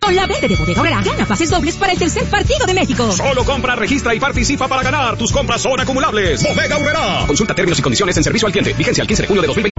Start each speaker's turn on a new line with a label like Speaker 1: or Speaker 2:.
Speaker 1: Con la venta de Bodega Aurrerá, gana pases dobles para el tercer partido de México.
Speaker 2: Solo compra, registra y participa para ganar. Tus compras son acumulables. Bodega Aurrerá. Consulta términos y condiciones en servicio al cliente. Vigencia al 15 de junio de 2022.